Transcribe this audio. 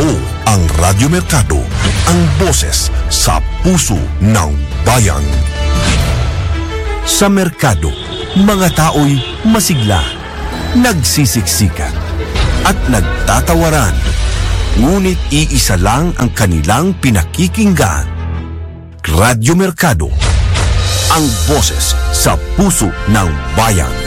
Ito ang Radyo Mercado, ang boses sa puso ng bayan. Sa merkado, mga tao'y masigla, nagsisiksikan, at nagtatawaran. Ngunit iisa lang ang kanilang pinakikinggan. Radyo Mercado, ang boses sa puso ng bayan.